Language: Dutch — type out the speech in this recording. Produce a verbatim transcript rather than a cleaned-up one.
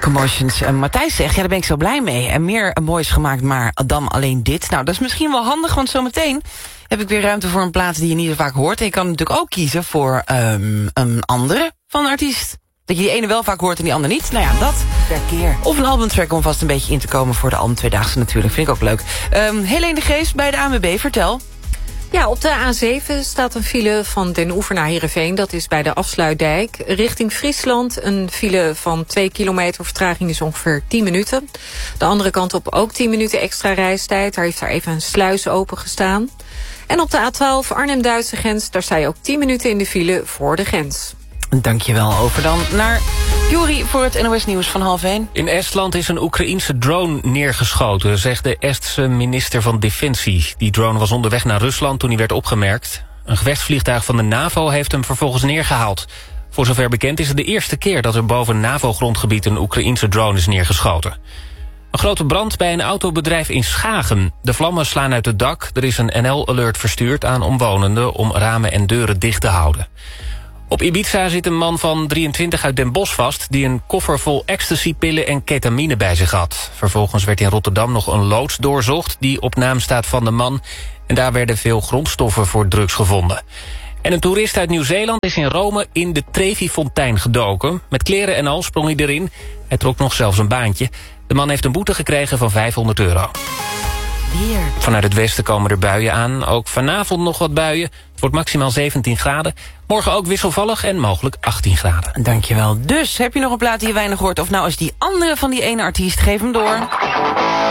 Commotions. Uh, Matthijs zegt, ja, daar ben ik zo blij mee. En meer moois gemaakt, maar dan alleen dit. Nou, dat is misschien wel handig, want zometeen heb ik weer ruimte voor een plaats die je niet zo vaak hoort. En je kan natuurlijk ook kiezen voor um, een andere van een artiest. Dat je die ene wel vaak hoort en die andere niet. Nou ja, dat. Per keer. Of een albumtrack om vast een beetje in te komen voor de album Tweedaagse natuurlijk. Vind ik ook leuk. Um, Helene de Geest bij de A N W B, vertel. Ja, op de A zeven staat een file van Den Oever naar Heerenveen. Dat is bij de Afsluitdijk. Richting Friesland een file van twee kilometer. Vertraging is ongeveer tien minuten. De andere kant op ook tien minuten extra reistijd. Daar heeft daar even een sluis open gestaan. En op de A twaalf Arnhem-Duitse grens. Daar sta je ook tien minuten in de file voor de grens. Dankjewel. Over dan naar Juri voor het N O S-nieuws van half één. In Estland is een Oekraïense drone neergeschoten, zegt de Estse minister van Defensie. Die drone was onderweg naar Rusland toen hij werd opgemerkt. Een gevechtsvliegtuig van de NAVO heeft hem vervolgens neergehaald. Voor zover bekend is het de eerste keer dat er boven NAVO-grondgebied een Oekraïense drone is neergeschoten. Een grote brand bij een autobedrijf in Schagen. De vlammen slaan uit het dak. Er is een N L-alert verstuurd aan omwonenden om ramen en deuren dicht te houden. Op Ibiza zit een man van drieëntwintig uit Den Bosch vast die een koffer vol ecstasypillen en ketamine bij zich had. Vervolgens werd in Rotterdam nog een loods doorzocht die op naam staat van de man. En daar werden veel grondstoffen voor drugs gevonden. En een toerist uit Nieuw-Zeeland is in Rome in de Trevi-fontein gedoken. Met kleren en al sprong hij erin. Hij trok nog zelfs een baantje. De man heeft een boete gekregen van vijfhonderd euro. Weer. Vanuit het westen komen er buien aan. Ook vanavond nog wat buien. Het wordt maximaal zeventien graden. Morgen ook wisselvallig en mogelijk achttien graden. Dankjewel. Dus, heb je nog een plaat die je weinig hoort? Of nou is die andere van die ene artiest? Geef hem door.